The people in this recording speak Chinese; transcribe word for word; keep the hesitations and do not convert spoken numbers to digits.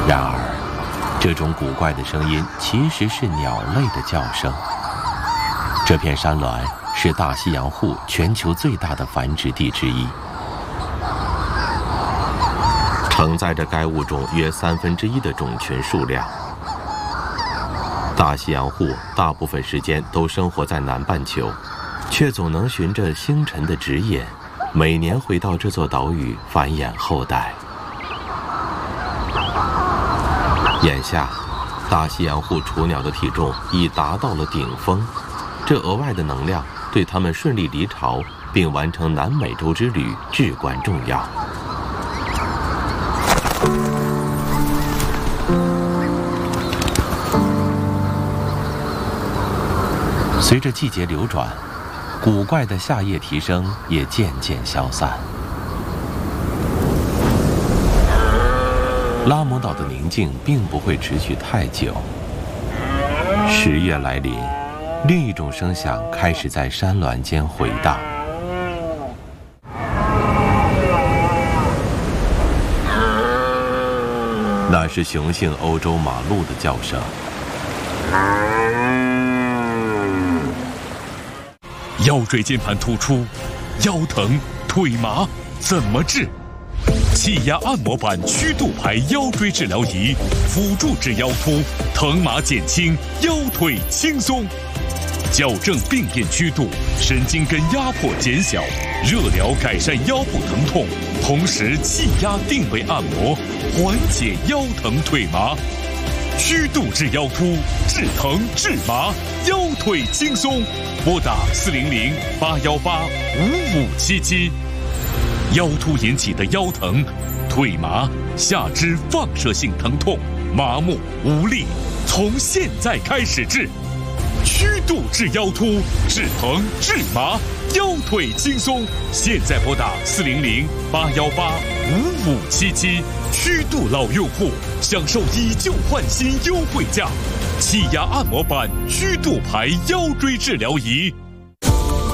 然而，这种古怪的声音其实是鸟类的叫声。这片山峦是大西洋户全球最大的繁殖地之一，承载着该物种约三分之一的种群数量。大西洋户大部分时间都生活在南半球，却总能循着星辰的指引，每年回到这座岛屿繁衍后代。眼下，大西洋户雏鸟的体重已达到了顶峰，这额外的能量对它们顺利离巢并完成南美洲之旅至关重要。随着季节流转，古怪的夏夜啼声也渐渐消散。拉姆岛的宁静并不会持续太久。十月来临，另一种声响开始在山峦间回荡。那是雄性欧洲马鹿的叫声。 腰椎间盘突出、腰疼、腿麻，怎么治？气压按摩板曲度牌腰椎治疗仪，辅助治腰突，疼麻减轻，腰腿轻松。矫正病变曲度，神经根压迫减小，热疗改善腰部疼痛，同时气压定位按摩，缓解腰疼腿麻。曲度治腰突，治疼治麻，腰腿轻松。拨打四零零八幺八五五七七。腰突引起的腰疼、腿麻、下肢放射性疼痛、麻木无力，从现在开始治。曲度治腰突，治疼治麻，腰腿轻松。现在拨打四零零八幺八五五七七。曲度老用户享受以旧换新优惠价，气压按摩板曲度牌腰椎治疗仪。